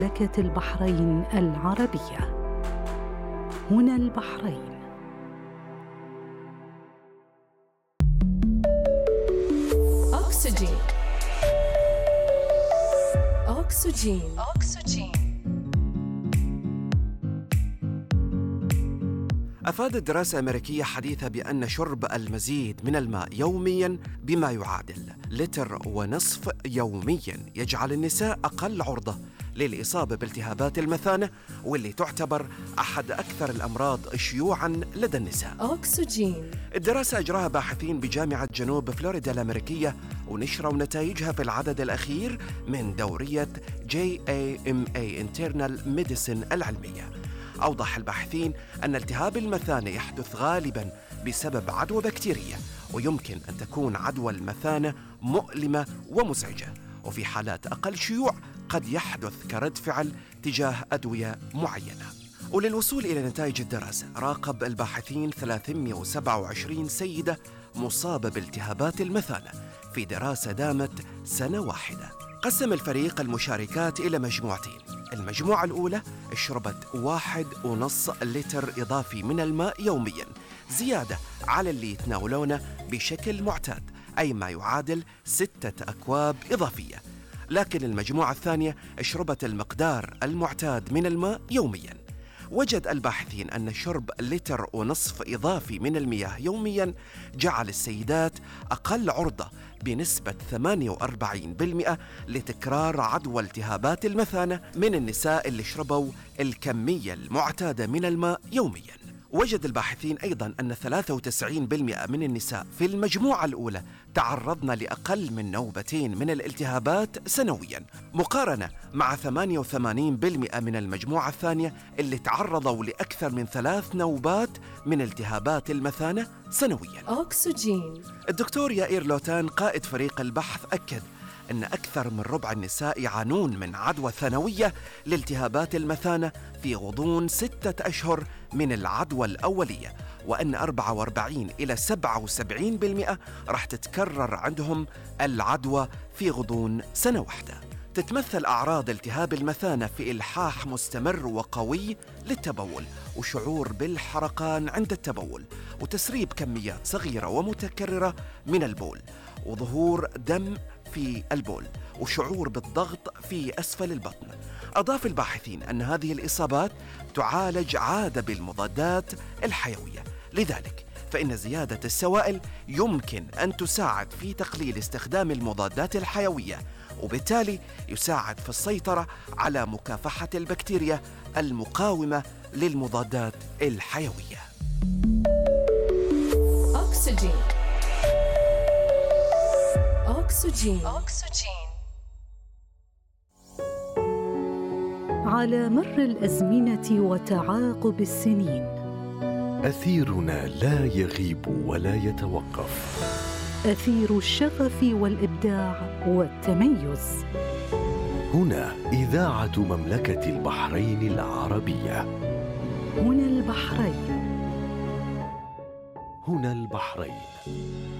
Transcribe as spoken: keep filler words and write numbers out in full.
مملكة البحرين العربية. هنا البحرين. أكسجين. أكسجين. أكسجين. أفادت دراسة أمريكية حديثة بأن شرب المزيد من الماء يومياً بما يعادل لتر ونصف يومياً يجعل النساء أقل عرضة للإصابة بالتهابات المثانة، واللي تعتبر أحد أكثر الأمراض شيوعاً لدى النساء. أكسجين. الدراسة أجراها باحثين بجامعة جنوب فلوريدا الأمريكية، ونشروا نتائجها في العدد الأخير من دورية جي إيه إم إيه Internal Medicine العلمية. أوضح الباحثين أن التهاب المثانة يحدث غالباً بسبب عدوى بكتيرية، ويمكن أن تكون عدوى المثانة مؤلمة ومزعجة، وفي حالات أقل شيوع قد يحدث كرد فعل تجاه أدوية معينة. وللوصول إلى نتائج الدراسة، راقب الباحثين ثلاثمئة وسبعة وعشرين سيدة مصابة بالتهابات المثانة في دراسة دامت سنة واحدة. قسم الفريق المشاركات إلى مجموعتين. المجموعة الأولى شربت واحد ونص لتر إضافي من الماء يومياً، زيادة على اللي يتناولونه بشكل معتاد، أي ما يعادل ستة أكواب إضافية. لكن المجموعة الثانية شربت المقدار المعتاد من الماء يومياً. وجد الباحثين أن شرب لتر ونصف إضافي من المياه يومياً جعل السيدات أقل عرضة بنسبة ثمانية وأربعين بالمئة لتكرار عدوى التهابات المثانة من النساء اللي شربوا الكمية المعتادة من الماء يومياً. وجد الباحثين أيضاً أن ثلاثة وتسعين بالمئة من النساء في المجموعة الأولى تعرضن لأقل من نوبتين من الالتهابات سنوياً، مقارنة مع ثمانية وثمانين بالمئة من المجموعة الثانية اللي تعرضوا لأكثر من ثلاث نوبات من التهابات المثانة سنوياً. أكسجين. الدكتور يائير لوتان قائد فريق البحث أكد أن أكثر من ربع النساء يعانون من عدوى ثانوية لالتهابات المثانة في غضون ستة أشهر من العدوى الأولية، وأن أربعة وأربعين إلى سبعة وسبعين بالمئة راح تتكرر عندهم العدوى في غضون سنة واحدة. تتمثل أعراض التهاب المثانة في إلحاح مستمر وقوي للتبول، وشعور بالحرقان عند التبول، وتسريب كميات صغيرة ومتكررة من البول، وظهور دم في البول، وشعور بالضغط في أسفل البطن. أضاف الباحثين أن هذه الإصابات تعالج عادة بالمضادات الحيوية، لذلك فإن زيادة السوائل يمكن أن تساعد في تقليل استخدام المضادات الحيوية، وبالتالي يساعد في السيطرة على مكافحة البكتيريا المقاومة للمضادات الحيوية. أكسجين. أكسجين. أكسجين. على مر الأزمنة وتعاقب السنين، أثيرنا لا يغيب ولا يتوقف، أثير الشغف والإبداع والتميز. هنا إذاعة مملكة البحرين العربية. هنا البحرين. هنا البحرين.